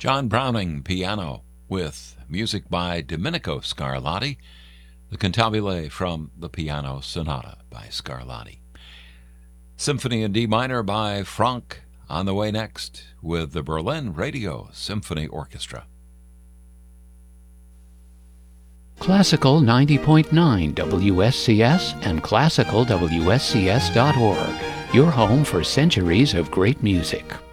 John Browning, piano, with music by Domenico Scarlatti, the Cantabile from the Piano Sonata by Scarlatti. Symphony in D minor by Franck on the way next with the Berlin Radio Symphony Orchestra. Classical 90.9 WSCS and classicalwscs.org, your home for centuries of great music.